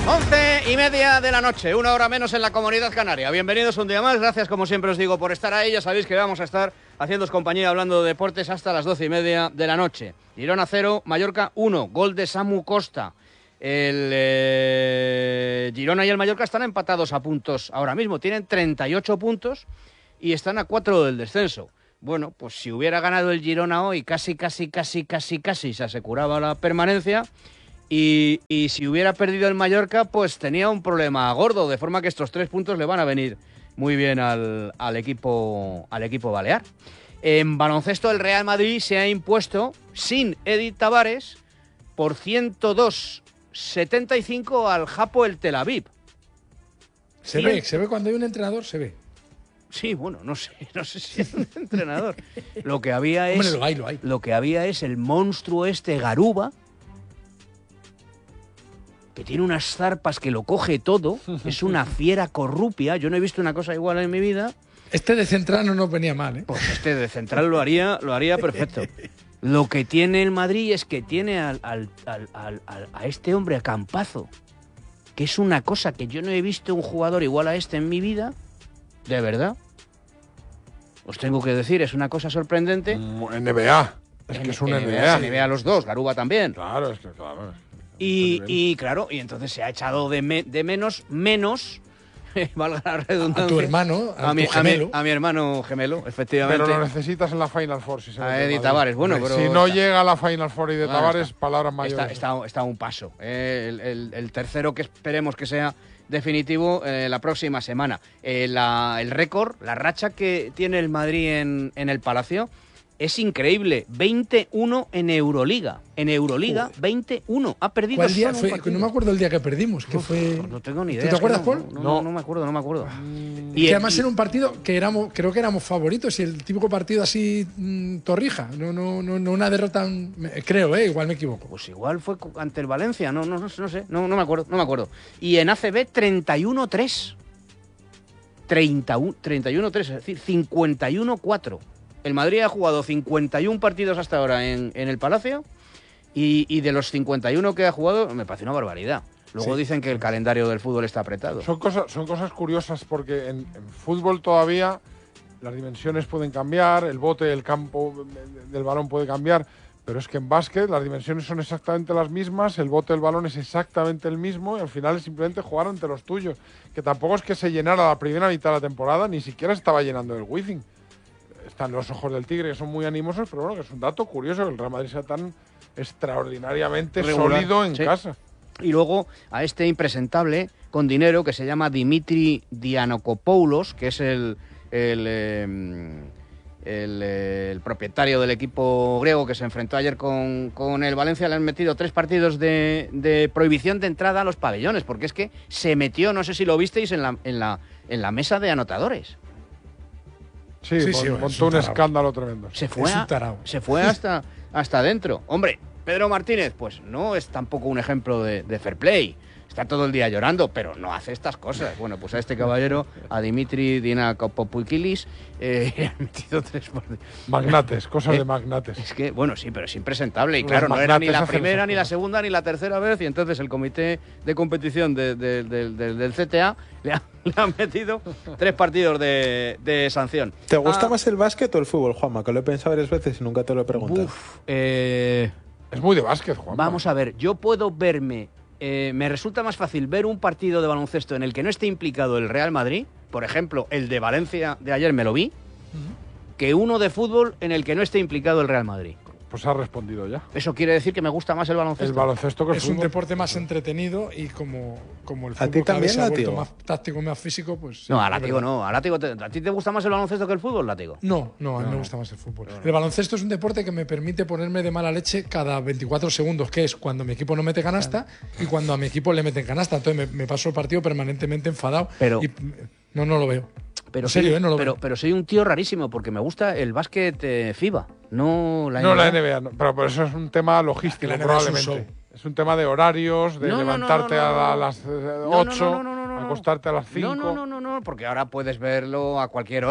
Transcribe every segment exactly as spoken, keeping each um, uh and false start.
once y media de la noche, una hora menos en la Comunidad Canaria. Bienvenidos un día más, gracias como siempre os digo por estar ahí. Ya sabéis que vamos a estar haciéndoos compañía hablando de deportes hasta las doce y media de la noche. Girona cero, Mallorca uno, gol de Samu Costa. El eh, Girona y el Mallorca están empatados a puntos ahora mismo, tienen treinta y ocho puntos y están a cuatro del descenso. Bueno, pues si hubiera ganado el Girona hoy, casi, casi, casi, casi, casi se aseguraba la permanencia. Y, y si hubiera perdido el Mallorca, pues tenía un problema gordo, de forma que estos tres puntos le van a venir muy bien al, al, equipo, al equipo balear. En baloncesto, el Real Madrid se ha impuesto sin Edith Tavares por ciento dos setenta y cinco al Hapoel Tel Aviv. Se ve, se ve cuando hay un entrenador, se ve. Sí, bueno, no sé, no sé si es un entrenador. Lo que había es, Hombre, lo hay, lo hay. Lo que había es el monstruo este Garuba, que tiene unas zarpas que lo coge todo, es una fiera corrupia. Yo no he visto una cosa igual en mi vida. Este de central no nos venía mal, ¿eh? Pues este de central lo haría, lo haría perfecto. Lo que tiene el Madrid es que tiene al, al, al, al, al, a este hombre, a Campazo, que es una cosa que yo no he visto un jugador igual a este en mi vida, de verdad. Os tengo que decir, es una cosa sorprendente. N B A. Es que es un N B A. N B A los dos, Garuba también. Claro, es que claro. Y, y claro, y entonces se ha echado de, me, de menos, menos, valga la redundancia. A tu hermano, a, a, mi, tu gemelo. A, mi, a mi hermano gemelo, efectivamente. Pero lo necesitas en la Final Four. Si se a Edith Tavares, bueno, pero si no está, llega a la Final Four y de bueno, Tavares, está, palabras mayores. Está, está, está a un paso. Eh, el, el, el tercero que esperemos que sea definitivo eh, la próxima semana. Eh, la, el récord, la racha que tiene el Madrid en, en el Palacio es increíble. veintiuno en Euroliga. En Euroliga, Joder. veintiuno. Ha perdido ¿Cuál día solo fue? No me acuerdo el día que perdimos. Que Uf, fue... No tengo ni idea. ¿Tú te acuerdas, no, Paul? No, no, no. no me acuerdo, no me acuerdo. Mm. Y, y además y... era un partido que éramos, creo que éramos favoritos y el típico partido así mmm, torrija. No, no, no, no una derrota, creo, eh, igual me equivoco. Pues igual fue ante el Valencia, no, no, no, no sé, no, no me acuerdo, no me acuerdo. Y en A C B treinta y uno tres. treinta, treinta y uno tres, es decir, cincuenta y uno cuatro. El Madrid ha jugado cincuenta y uno partidos hasta ahora en, en el Palacio y, y de los cincuenta y uno que ha jugado me parece una barbaridad. Luego sí. Dicen que el calendario del fútbol está apretado. Son cosas, son cosas curiosas porque en, en fútbol todavía las dimensiones pueden cambiar, el bote del campo del balón puede cambiar, pero es que en básquet las dimensiones son exactamente las mismas, el bote del balón es exactamente el mismo y al final es simplemente jugar ante los tuyos. Que tampoco es que se llenara la primera mitad de la temporada, ni siquiera estaba llenando el Wizzing. Están los ojos del tigre, que son muy animosos, pero bueno, que es un dato curioso que el Real Madrid sea tan extraordinariamente regular, sólido en sí. casa. Y luego a este impresentable con dinero que se llama Dimitri Dianokopoulos, que es el, el, eh, el, eh, el propietario del equipo griego que se enfrentó ayer con, con el Valencia, le han metido tres partidos de, de prohibición de entrada a los pabellones, porque es que se metió, no sé si lo visteis, en la, en la, en la mesa de anotadores. Sí, sí, sí, montó un, un escándalo tremendo. Se fue, a, se fue hasta, hasta adentro. Hombre, Pedro Martínez, pues no es tampoco un ejemplo de, de fair play. Está todo el día llorando, pero no hace estas cosas. Bueno, pues a este caballero, a Dimitri Dianakopoulos, eh, le han metido tres partidos. Magnates, cosas eh, de magnates. Es que, bueno, sí, pero es impresentable. Y Los claro, no era ni la primera, ni la segunda, ni la tercera vez. Y entonces el comité de competición de, de, de, de, del C T A le ha, le han metido tres partidos de, de sanción. ¿Te gusta ah, más el básquet o el fútbol, Juanma? Que lo he pensado varias veces y nunca te lo he preguntado. Uf, eh, es muy de básquet, Juanma. Vamos a ver, yo puedo verme... Eh, me resulta más fácil ver un partido de baloncesto en el que no esté implicado el Real Madrid, por ejemplo, el de Valencia de ayer me lo vi, uh-huh. que uno de fútbol en el que no esté implicado el Real Madrid. Pues ha respondido ya. Eso quiere decir que me gusta más el baloncesto. El baloncesto que el es fútbol. Un deporte más entretenido y como, como el fútbol ¿A ti también, se ha vuelto Látigo? más táctico, más físico, pues... No, a Látigo no. A, Látigo te, ¿A ti te gusta más el baloncesto que el fútbol, Látigo? No, no, a mí no, me gusta más el fútbol. No, no. El baloncesto es un deporte que me permite ponerme de mala leche cada veinticuatro segundos, que es cuando mi equipo no mete canasta y cuando a mi equipo le meten canasta. Entonces me, me paso el partido permanentemente enfadado. Pero... Y, no, no lo veo. Pero, en serio, soy, ¿eh? no lo pero, veo. pero soy un tío rarísimo porque me gusta el básquet eh, FIBA, no la N B A. No la N B A, no, pero, pero eso es un tema logístico, la probablemente. Es un, es un tema de horarios, de no, levantarte no, no, no, no. a las ocho, no, no, no, no, no, no, acostarte a las cinco. No, no, no, no, no, porque ahora puedes verlo a cualquier hora.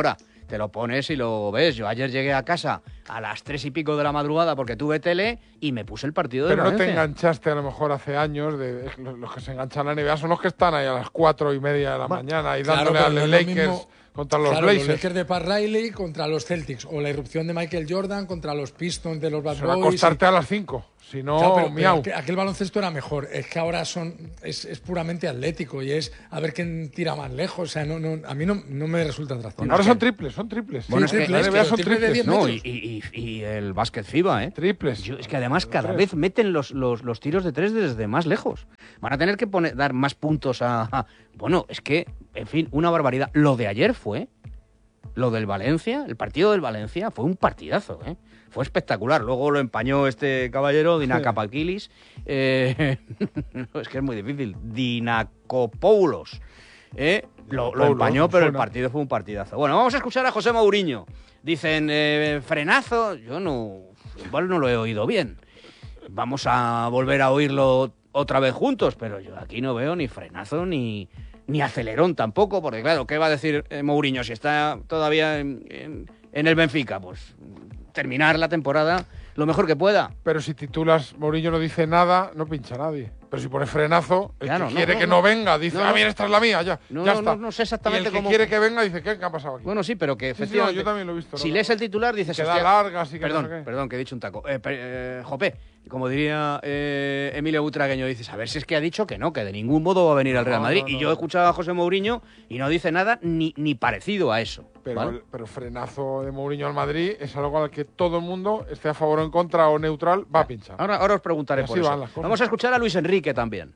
te lo pones y lo ves. Yo ayer llegué a casa a las tres y pico de la madrugada porque tuve tele y me puse el partido de Pero Valencia. no te enganchaste a lo mejor hace años, de, los, los que se enganchan a la N B A son los que están ahí a las cuatro y media de la Bueno, mañana y claro, dándole pero a no los es lo Lakers mismo, contra los claro, Blazers. Los Lakers de Pat Riley contra los Celtics, o la irrupción de Michael Jordan contra los Pistons de los Bad Se va a Boys. acostarte y... a las cinco, si no, Claro, pero, miau. pero aquel baloncesto era mejor. Es que ahora son es, es puramente atlético y es a ver quién tira más lejos. O sea, no, no, a mí no, no me resulta atractivo. Ahora son triples, son triples. Bueno, Sí, es que- triples, es la N B A que son triples de triples. diez No, metros. y, y- y el básquet FIBA, ¿eh? Triples. Yo- es que además cada Tres. vez meten los, los, los tiros de tres desde más lejos. Van a tener que poner, dar más puntos a, a- Bueno, es que, en fin, una barbaridad. Lo de ayer fue... Lo del Valencia, el partido del Valencia, fue un partidazo, ¿eh? Fue espectacular. Luego lo empañó este caballero, Dinakopoulos. Eh, no, es que es muy difícil. Dinakopoulos. ¿eh? Lo, lo Paulo, empañó, pero el suena. partido fue un partidazo. Bueno, vamos a escuchar a José Mourinho. Dicen, eh, frenazo. Yo no, igual no lo he oído bien. Vamos a volver a oírlo otra vez juntos, pero yo aquí no veo ni frenazo ni, ni acelerón tampoco, porque claro, ¿qué va a decir eh, Mourinho si está todavía en, en, en el Benfica? Pues terminar la temporada lo mejor que pueda. Pero si titulas, Mourinho no dice nada, no pincha nadie. Pero si pone frenazo, el Claro, que no, quiere no, que no. no venga, dice, No, ah, no. mira, esta es la mía, ya, No, ya no, está. no, no sé exactamente y el que cómo- quiere que venga dice, ¿qué, ¿qué ha pasado aquí? Bueno, sí, pero que Sí, sí, no, efectivamente... yo también lo he visto. Si ¿no? lees el titular dices... Que da hostia, largas y que perdón, no sé qué. perdón, que he dicho un taco. Eh, per- eh, Jope, como diría eh, Emilio Butragueño, dices, a ver si es que ha dicho que no, que de ningún modo va a venir al Real No, Madrid. no, Y no. yo he escuchado a José Mourinho y no dice nada ni, ni parecido a eso. Pero, ¿vale? el, pero frenazo de Mourinho al Madrid es algo al que todo el mundo, esté a favor o en contra o neutral, va a pinchar. Ahora, ahora os preguntaré Y así por eso. van las cosas. Vamos a escuchar a Luis Enrique también.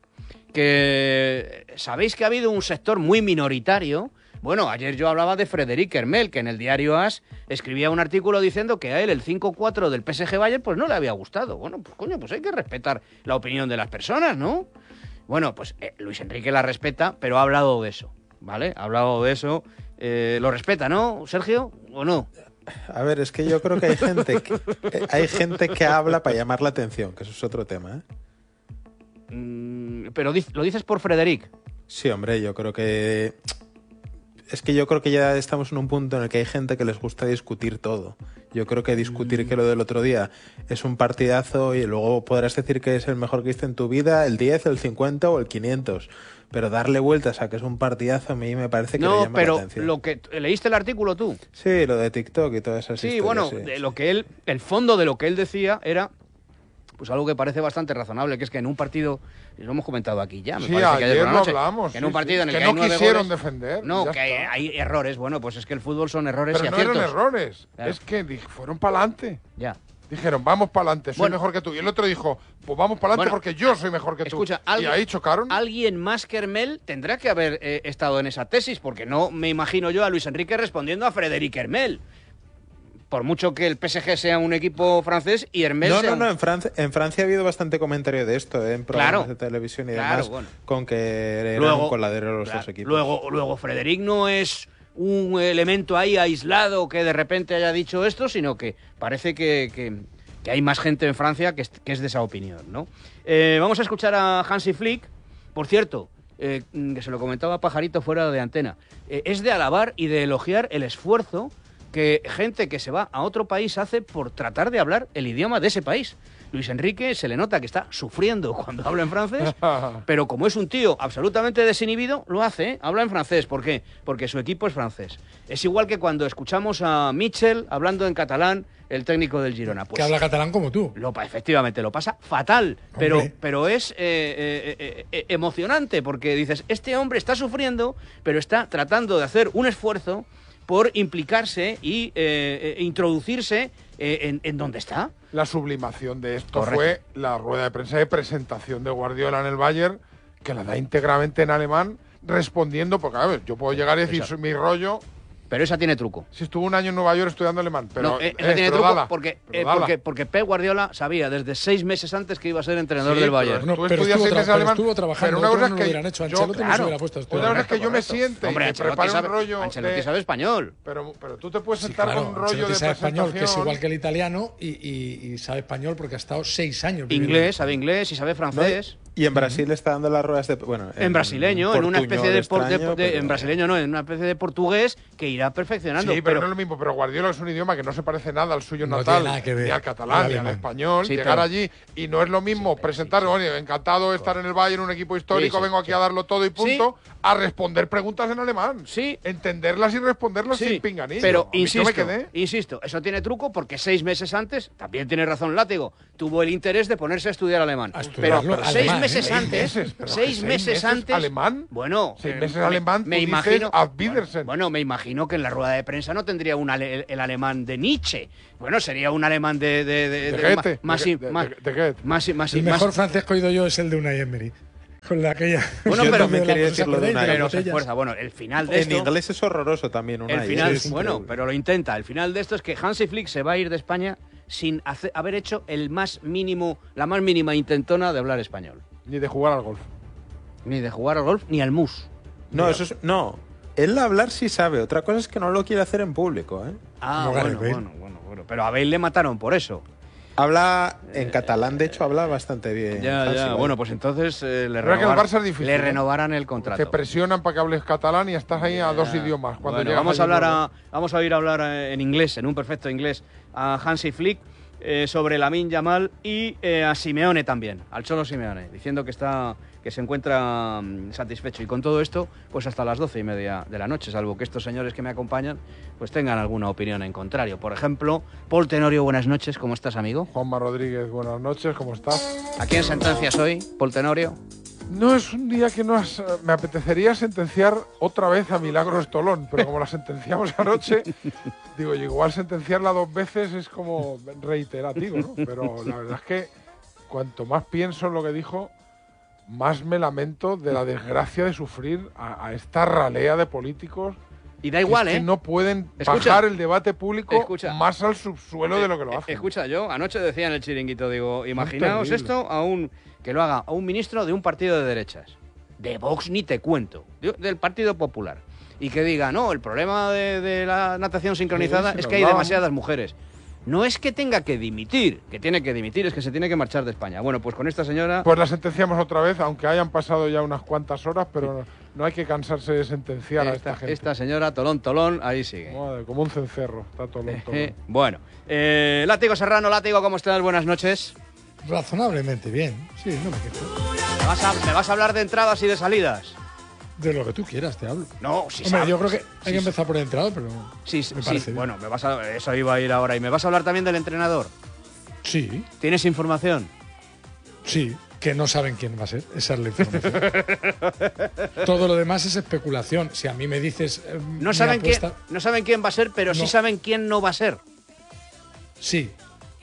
Que sabéis que ha habido un sector muy minoritario. Bueno, ayer yo hablaba de Frederic Hermel, que en el diario AS escribía un artículo diciendo que a él el cinco cuatro del P S G Bayern pues no le había gustado. Bueno, pues coño, pues hay que respetar la opinión de las personas, ¿no? Bueno, pues eh, Luis Enrique la respeta, pero ha hablado de eso, ¿vale? Ha hablado de eso. Eh, ¿Lo respeta, no, Sergio? ¿O no? A ver, es que yo creo que hay gente que, eh, hay gente que habla para llamar la atención, que eso es otro tema, ¿eh? Mm, pero dic- lo dices por Frederic. Sí, hombre, yo creo que... Es que yo creo que ya estamos en un punto en el que hay gente que les gusta discutir todo. Yo creo que discutir que lo del otro día es un partidazo y luego podrás decir que es el mejor que hiciste en tu vida, el diez, el cincuenta o el quinientos. Pero darle vueltas a que es un partidazo a mí me parece que le No, llama la pero atención. lo que leíste el artículo tú. Sí, lo de TikTok y todas esas Sí, historias, bueno, sí, de sí. lo que él, el fondo de lo que él decía era pues algo que parece bastante razonable, que es que en un partido, y lo hemos comentado aquí ya, me Sí, parece que ayer ayer por la lo noche, hablamos, que en sí, un partido sí. en el Que que, no hay nueve quisieron goles, defender, no, ya que hay, está. hay errores, bueno, pues es que el fútbol son errores Pero y no aciertos. eran errores, Claro. es que di- fueron para adelante. Ya. Dijeron, vamos para adelante, soy Bueno. mejor que tú. Y el otro dijo, pues vamos para adelante Bueno, porque yo soy mejor que Escucha, tú. Y alguien, ahí chocaron. alguien más que Hermel tendrá que haber eh, estado en esa tesis, porque no me imagino yo a Luis Enrique respondiendo a Frederic Hermel. Por mucho que el P S G sea un equipo francés y Hermel No, sea no, un- no, en Francia, en Francia ha habido bastante comentario de esto, ¿eh? En programas Claro. de televisión y Claro, demás, bueno. con que eran Luego- un coladero los Claro, dos equipos. Luego, luego Frederic no es un elemento ahí aislado que de repente haya dicho esto, sino que parece que, que- que hay más gente en Francia que es, que es de esa opinión, ¿no? Eh, vamos a escuchar a Hansi Flick. Por cierto, eh, que se lo comentaba a Pajarito fuera de antena, eh, es de alabar y de elogiar el esfuerzo que gente que se va a otro país hace por tratar de hablar el idioma de ese país. Luis Enrique se le nota que está sufriendo cuando habla en francés, pero como es un tío absolutamente desinhibido, lo hace, ¿eh? Habla en francés. ¿Por qué? Porque su equipo es francés. Es igual que cuando escuchamos a Mitchell hablando en catalán, el técnico del Girona. Pues, que habla catalán como tú. lo, pa- efectivamente, lo pasa fatal, pero, Hombre. pero es eh, eh, eh, eh, emocionante, porque dices, este hombre está sufriendo, pero está tratando de hacer un esfuerzo por implicarse y eh, eh, introducirse eh, en, en donde está. La sublimación de esto Correcto. fue la rueda de prensa de presentación de Guardiola en el Bayern, que la da íntegramente en alemán, respondiendo, porque a ver, yo puedo llegar y decir Exacto. mi rollo, Pero esa tiene truco. si estuve un año en Nueva York estudiando alemán, pero, no, eh, eh, esa tiene pero truco dala, porque, pero eh, dala. porque, porque Pep Guardiola sabía desde seis meses antes que iba a ser entrenador Sí, del pero Bayern. No, tú pero estudias estuvo seis tra- meses pero alemán, estuvo trabajando, pero una otros cosa no es lo que hubieran hecho. yo- Ancelotti no se claro. hubiera puesto a estudiar. Otra cosa es que yo me Correcto. siente Hombre, y que Ancelotti prepare un sabe, rollo Ancelotti de- sabe español. Pero, pero tú te puedes Sí, sentar claro, con un rollo Ancelotti de sabe español, que es presentación. igual que el italiano, y, y- y sabe español porque ha estado seis años. viviendo. Inglés, sabe inglés y sabe francés. Y en Brasil uh-huh. está dando las ruedas de... Bueno, en, en brasileño, en una especie de, extraño, de, de pero... En brasileño no, en una especie de portugués que irá perfeccionando. Sí, pero, pero no es lo mismo. Pero Guardiola es un idioma que no se parece nada al suyo no natal, ni al catalán, ni al español. Sí, llegar pero... allí y no es lo mismo sí, presentar, sí, bueno, encantado de estar en el Bayern, un equipo histórico, sí, sí, vengo aquí sí. a darlo todo y punto, sí. a responder preguntas en alemán. Sí. Entenderlas y responderlas sí. sin pinganillo. Pero insisto, insisto, eso tiene truco porque seis meses antes, también tiene razón Látigo, tuvo el interés de ponerse a estudiar alemán. A pero, pero seis alemán, meses ¿eh? antes, seis meses, seis meses antes, alemán. Bueno, seis meses eh, alemán. Me, me imagino. Bueno, bueno, me imagino que en la rueda de prensa no tendría un ale, el alemán de Nietzsche. Bueno, sería un alemán de de de, de, de Goethe, más de, de, más de, de más más el mejor francés que he oído yo es el de Unai Emery. Con la aquella. Bueno, yo pero me quería decirlo de Unai. Pero se esfuerza. Bueno, el final de esto. En inglés es horroroso también Unai. El final, es bueno, pero lo intenta. El final de esto es que Hansi Flick se va a ir de España sin hacer, haber hecho el más mínimo, la más mínima intentona de hablar español. Ni de jugar al golf. Ni de jugar al golf, ni al mus. No, eso es, no. Él hablar sí sabe. Otra cosa es que no lo quiere hacer en público, ¿eh? Ah, bueno, bueno, bueno, bueno. Pero a Bale le mataron por eso. Habla en eh, catalán, de hecho, habla bastante bien. Ya, ya. Vale. Bueno, pues entonces eh, le, renovar, que el difícil, le renovarán el contrato. Te presionan para que hables catalán y estás ahí a dos idiomas. Cuando bueno, vamos a hablar a, vamos a oír hablar en inglés, en un perfecto inglés, a Hansi Flick eh, sobre Lamine Yamal y eh, a Simeone también, al Cholo Simeone, diciendo que está que se encuentra um, satisfecho. Y con todo esto, pues hasta las doce y media de la noche, salvo que estos señores que me acompañan pues tengan alguna opinión en contrario. Por ejemplo, Paul Tenorio, buenas noches, ¿cómo estás, amigo? Juanma Rodríguez, buenas noches, ¿cómo estás? ¿A quién sentencias hoy, Paul Tenorio? No es un día que no has, me apetecería sentenciar otra vez a Milagros Tolón, pero como la sentenciamos anoche, digo, igual sentenciarla dos veces es como reiterativo, ¿no? Pero la verdad es que cuanto más pienso en lo que dijo, más me lamento de la desgracia de sufrir a, a esta ralea de políticos. Y da igual, es ¿eh? Que no pueden escucha, bajar el debate público escucha, más al subsuelo eh, de lo que lo hacen. Escucha, yo anoche decía en el chiringuito, digo, imaginaos esto a un que lo haga a un ministro de un partido de derechas. De Vox ni te cuento, de, del Partido Popular. Y que diga, no, el problema de, de la natación sincronizada sí, es que hay demasiadas mujeres. No es que tenga que dimitir, que tiene que dimitir, es que se tiene que marchar de España. Bueno, pues con esta señora... Pues la sentenciamos otra vez, aunque hayan pasado ya unas cuantas horas, pero no hay que cansarse de sentenciar esta, a esta gente. Esta señora, Tolón, Tolón, ahí sigue. Madre, como un cencerro, está Tolón, Tolón. Eh, bueno, eh, Látigo Serrano, Látigo, ¿cómo estás? Buenas noches. Razonablemente bien, sí, no me quejo. ¿Me vas a, me vas a hablar de entradas y de salidas? De lo que tú quieras, te hablo. No, si Hombre, sabes, yo creo que hay sí, que empezar por el entrenador, pero sí, me sí, parece sí. bien. Bueno, me vas a, eso iba a ir ahora. ¿Y me vas a hablar también del entrenador? Sí. ¿Tienes información? Sí, que no saben quién va a ser. Esa es la información. Todo lo demás es especulación. Si a mí me dices... Eh, no, saben apuesta, quién, no saben quién va a ser, pero no. sí saben quién no va a ser. Sí.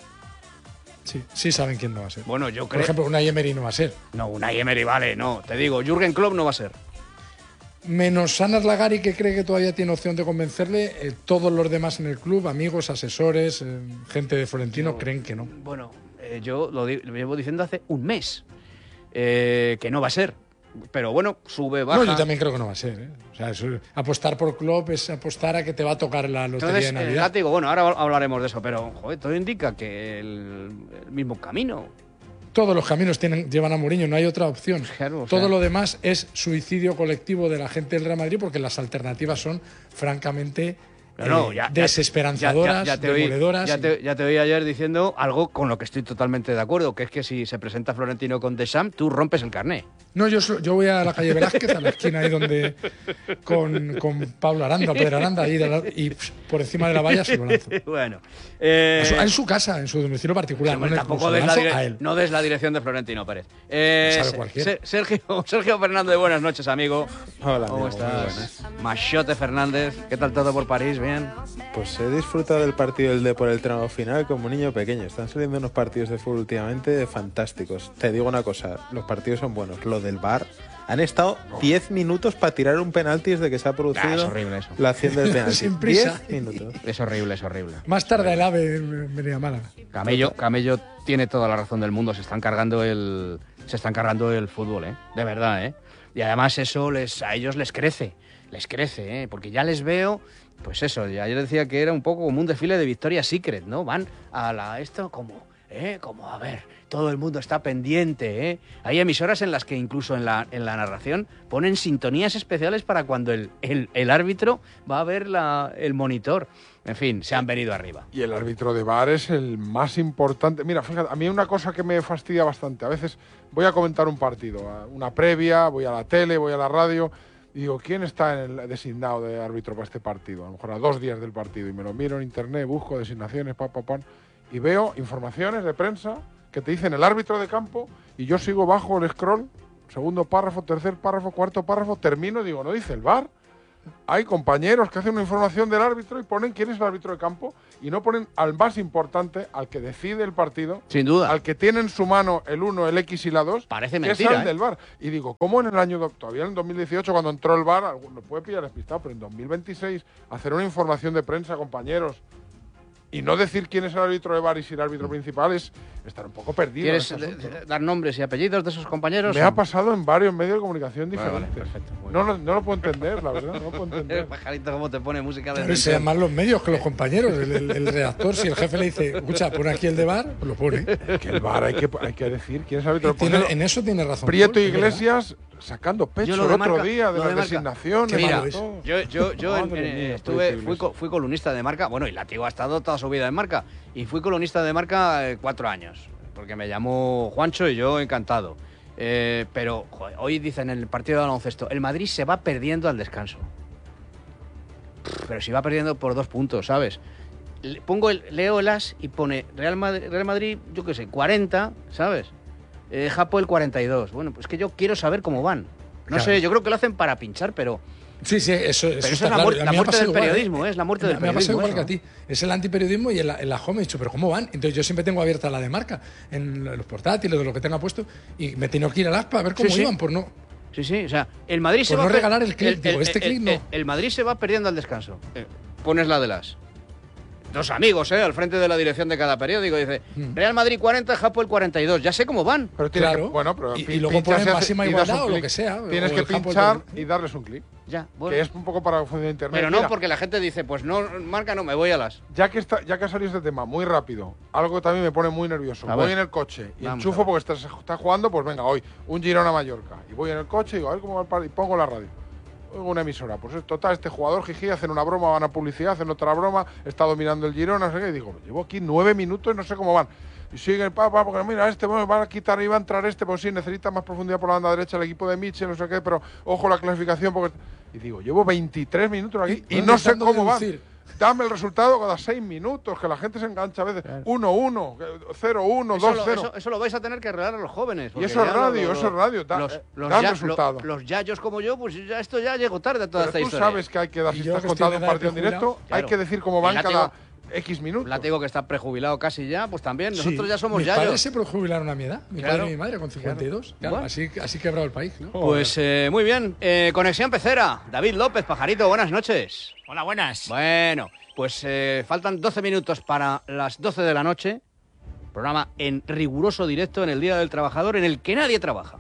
Sí, sí saben quién no va a ser. Bueno, yo creo... Por ejemplo, Unai Emery no va a ser. No, Unai Emery, vale, no. Te digo, Jürgen Klopp no va a ser. Menos Sanas Lagari, que cree que todavía tiene opción de convencerle, eh, todos los demás en el club, amigos, asesores, eh, gente de Florentino, yo, creen que no. Bueno, eh, yo lo, di lo llevo diciendo hace un mes, eh, que no va a ser. Pero bueno, sube, baja. No, yo también creo que no va a ser. ¿eh? O sea, eso, apostar por Klopp es apostar a que te va a tocar la lotería Entonces, de Navidad. El látigo, bueno, ahora hablaremos de eso, pero joder, todo indica que el, el mismo camino. Todos los caminos tienen, llevan a Mourinho, no hay otra opción. Claro, o sea, todo lo demás es suicidio colectivo de la gente del Real Madrid porque las alternativas son francamente no, no, eh, ya, desesperanzadoras, ya, ya, ya te demoledoras. Oí, ya, te, ya te oí ayer diciendo algo con lo que estoy totalmente de acuerdo, que es que si se presenta Florentino con Deschamps, tú rompes el carné. No, yo, yo voy a la calle Velázquez, a la esquina ahí donde con, con Pablo Aranda, Pedro Aranda, ahí de la, y pff, por encima de la valla se lo lanzo. Bueno, eh, su, en su casa, en su domicilio particular. Sí, no, tampoco des la, a él. No des la dirección de Florentino Pérez. Eh, Sergio, Sergio Fernández, buenas noches, amigo. Hola, ¿cómo amigo, estás? Machote Fernández, ¿qué tal todo por París? ¿Bien? Pues he disfrutado del partido del Depor el tramo final como un niño pequeño. Están saliendo unos partidos de fútbol últimamente fantásticos. Te digo una cosa, los partidos son buenos. Lo del V A R, han estado diez minutos para tirar un penalti desde que se ha producido ah, es horrible eso. La acción del penalti. Sin prisa. diez minutos. Es horrible, es horrible. Más tarde el AVE venía a Málaga. Camello, Camello tiene toda la razón del mundo. Se están cargando el, se están cargando el fútbol, ¿eh? De verdad, ¿eh? Y además eso les, a ellos les crece, les crece, ¿eh? Porque ya les veo... Pues eso, ayer decía que era un poco como un desfile de Victoria's Secret, ¿no? Van a la esto como ¿eh? Como, a ver, todo el mundo está pendiente, ¿eh? Hay emisoras en las que incluso en la, en la narración ponen sintonías especiales para cuando el, el, el árbitro va a ver la, el monitor. En fin, se han venido arriba. Y el árbitro de V A R es el más importante. Mira, fíjate, a mí hay una cosa que me fastidia bastante. A veces voy a comentar un partido, una previa, voy a la tele, voy a la radio, y digo, ¿quién está en el designado de árbitro para este partido? A lo mejor a dos días del partido. Y me lo miro en internet, busco designaciones, pa, pa, pa, y veo informaciones de prensa que te dicen el árbitro de campo, y yo sigo bajo el scroll, segundo párrafo, tercer párrafo, cuarto párrafo, termino y digo, ¿no dice el V A R? Hay compañeros que hacen una información del árbitro y ponen quién es el árbitro de campo y no ponen al más importante, al que decide el partido. Sin duda. Al que tiene en su mano el uno, el X y la dos. Parece que mentira, es el ¿eh? del V A R. Y digo, ¿cómo en el año, todavía en el dos mil dieciocho, cuando entró el V A R, alguno puede pillar despistado, pero en dos mil veintiséis, hacer una información de prensa, compañeros, y no decir quién es el árbitro de V A R y si el árbitro principal es estar un poco perdido. ¿Quieres en ese de- asunto. de- dar nombres y apellidos de esos compañeros? Me ha pasado en varios medios de comunicación Vale, vale, diferentes. perfecto, muy no, lo- no lo puedo entender, la verdad, no lo puedo El entender. pajarito, cómo te pone música de Claro, y se llaman los medios que los compañeros. El, el- el redactor, si el jefe le dice, escucha, pon aquí el de V A R, pues lo pone. Que el V A R hay que, hay que decir quién es el árbitro. Y tiene- en eso tiene razón. Prieto Paul, es verdad. Iglesias sacando pecho Yo lo el de otro Marca- día de lo las de Marca. designaciones. Qué Mira, malo es. todo. yo, yo, yo en- Madre eh, mía, estuve, Prieto fui, co- Iglesias. fui columnista de Marca, bueno, y Látigo ha estado toda su vida en Marca, y fui columnista de Marca eh, cuatro años, porque me llamó Juancho y yo encantado. Eh, pero joder, hoy dicen en el partido de baloncesto, el Madrid se va perdiendo al descanso. Pff, Pero si va perdiendo por dos puntos, ¿sabes? Le- Pongo el, leo el as y pone Real Madrid, Real Madrid yo qué sé, cuarenta, ¿sabes? Eh, Japo el cuarenta y dos. Bueno, pues que yo quiero saber cómo van. No Claro. sé, yo creo que lo hacen para pinchar, pero... Sí, sí, eso, eso Pero eso está es la, claro. muer- A la mí me ha muerte pasado del igual, ¿eh? periodismo, ¿eh? Es la muerte del Me ha pasado periodismo. igual que a eso. ti. Es el antiperiodismo y en la, en la home he dicho, pero ¿cómo van? Entonces yo siempre tengo abierta la de Marca en los portátiles, de lo que tenga puesto, y me tengo que ir al aspa a ver cómo Sí, sí. iban, por no. Sí, sí, o sea, el Madrid se Por va... no per- regalar el clic, digo, este clic no. El, el Madrid se va perdiendo al descanso. Eh, pones la de las... Dos amigos, ¿eh? Al frente de la dirección de cada periódico. Dice, Mm. Real Madrid cuarenta, Japo el cuarenta y dos. Ya sé cómo van. Pero tienes Claro. que, bueno, pero Y- y pin- luego pinchas ponen y hace- máxima y das igualdad un o lo clic. que sea, Tienes o que el campo pinchar del- y darles un clic. Ya, bueno. Que es un poco para funcionar internet. Pero no, Mira, porque la gente dice, pues no, Marca no, me voy a las... Ya que, está, ya que ha salido este tema, muy rápido, algo que también me pone muy nervioso. A Voy ver. en el coche y Vamos a enchufo ver. porque estás, estás jugando, pues venga, hoy, un Girona Mallorca. Y voy en el coche y digo, a ver cómo va el partido. Y pongo la radio. Oigo una emisora. Pues es total, este jugador, Gigi, hacen una broma, van a publicidad, hacen otra broma, está dominando el Girona, no sé qué. Y digo, llevo aquí nueve minutos y no sé cómo van. Y siguen, pa, pa, porque mira, este, bueno, van a quitar y va a entrar este, pues sí, necesita más profundidad por la banda derecha el equipo de Mitchell, no sé qué, pero ojo la clasificación, porque... Y digo, llevo veintitrés minutos aquí y, Y no sé intentando cómo van. deducir. Dame el resultado cada seis minutos, que la gente se engancha a veces. uno uno, cero uno, Eso dos lo, cero. eso, eso lo vais a tener que arreglar a los jóvenes. Y porque eso es ya lo- radio, lo- eso es radio. Da, los, eh, los dan ya- resultado. lo- los yayos como yo, pues ya esto ya llego tarde a toda Pero esta tú historia. sabes que hay que dar, Y si yo estás que estoy contando en un edad de partido en directo, prejubilado, hay claro. que decir cómo El van látigo- cada X minutos. Látigo que está prejubilado casi ya, pues también. Sí. Nosotros ya somos Mis yayos. padres se prejubilaron a mi edad, mi Claro. padre y mi madre con cincuenta y dos. Claro, Bueno. así, así quebrado el país. ¿no? Pues eh, muy bien. Eh, Conexión Pecera. David López, Pajarito, buenas noches. Hola, buenas. Bueno, pues eh, faltan doce minutos para las doce de la noche. Programa en riguroso directo en el Día del Trabajador, en el que nadie trabaja.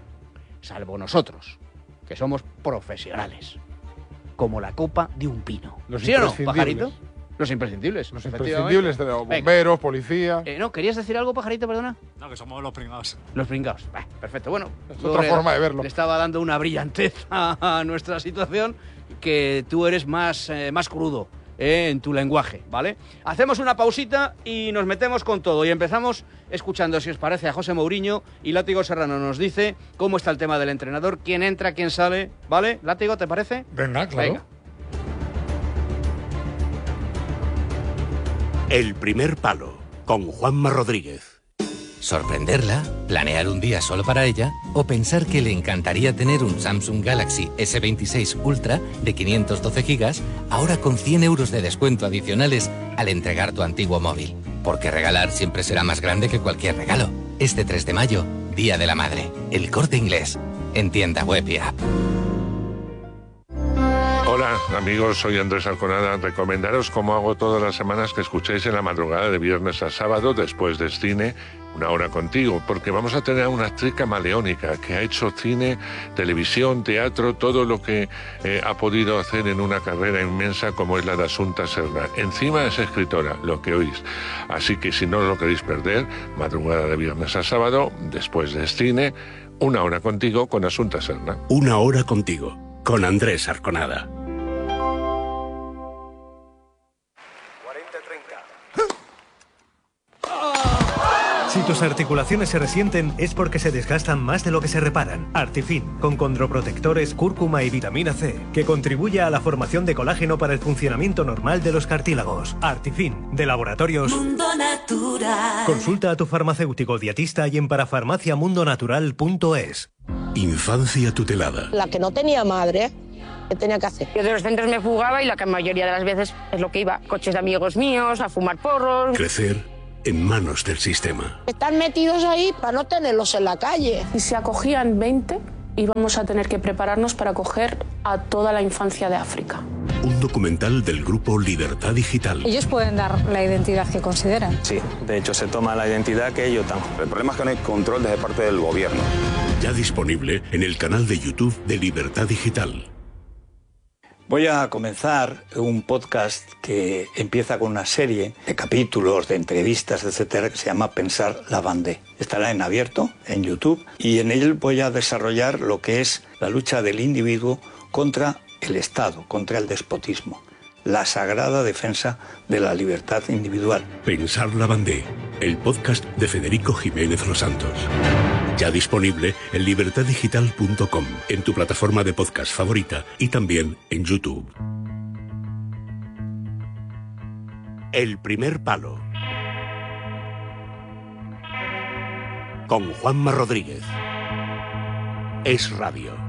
Salvo nosotros, que somos profesionales. Como la copa de un pino. Los ¿Sí o no, imprescindibles. Pajarito? Los imprescindibles. Los efectivamente. imprescindibles de los Venga. bomberos, policía. Eh, no, ¿querías decir algo, Pajarito, perdona? No, que somos los pringados. Los pringados. Bah, perfecto. Bueno, Es yo otra le- forma de verlo. Le estaba dando una brillantez a, a nuestra situación, que tú eres más, eh, más crudo eh, en tu lenguaje, ¿vale? Hacemos una pausita y nos metemos con todo. Y empezamos escuchando, si os parece, a José Mourinho, y Látigo Serrano nos dice cómo está el tema del entrenador, quién entra, quién sale, ¿vale? Látigo, ¿te parece? Venga, claro. Venga. El primer palo, con Juanma Rodríguez. Sorprenderla, planear un día solo para ella o pensar que le encantaría tener un Samsung Galaxy ese veintiséis Ultra de quinientos doce gigas, ahora con cien euros de descuento adicionales al entregar tu antiguo móvil. Porque regalar siempre será más grande que cualquier regalo. Este tres de mayo, Día de la Madre, El Corte Inglés, en tienda web y app. Hola amigos, soy Andrés Arconada. Recomendaros, como hago todas las semanas, que escuchéis en la madrugada de viernes a sábado, después del cine, Una hora contigo, porque vamos a tener a una actriz camaleónica que ha hecho cine, televisión, teatro, todo lo que eh, ha podido hacer en una carrera inmensa como es la de Asunta Serna. Encima es escritora, lo que oís. Así que si no os lo queréis perder, madrugada de viernes a sábado, después del cine, Una hora contigo con Asunta Serna. Una hora contigo, con Andrés Arconada. Si tus articulaciones se resienten es porque se desgastan más de lo que se reparan. Artifin, con condroprotectores, cúrcuma y vitamina C, que contribuye a la formación de colágeno para el funcionamiento normal de los cartílagos. Artifin, de Laboratorios Mundo Natural. Consulta a tu farmacéutico dietista y en parafarmacia mundo natural punto es. Infancia tutelada. La que no tenía madre, ¿qué tenía que hacer? Yo de los centros me fugaba y la mayoría de las veces es lo que iba. Coches de amigos míos, a fumar porros. Crecer en manos del sistema. Están metidos ahí para no tenerlos en la calle. Si se acogían veinte, íbamos a tener que prepararnos para acoger a toda la infancia de África. Un documental del grupo Libertad Digital. Ellos pueden dar la identidad que consideran. Sí, de hecho se toma la identidad que ellos dan. El problema es que no hay control desde parte del gobierno. Ya disponible en el canal de YouTube de Libertad Digital. Voy a comenzar un podcast que empieza con una serie de capítulos, de entrevistas, etcétera, que se llama Pensar la Bandé. Estará en abierto, en YouTube, y en él voy a desarrollar lo que es la lucha del individuo contra el Estado, contra el despotismo, la sagrada defensa de la libertad individual. Pensar la Bandé, el podcast de Federico Jiménez Los Santos. Ya disponible en libertad digital punto com, en tu plataforma de podcast favorita y también en YouTube. El primer palo. Con Juanma Rodríguez. Es Radio.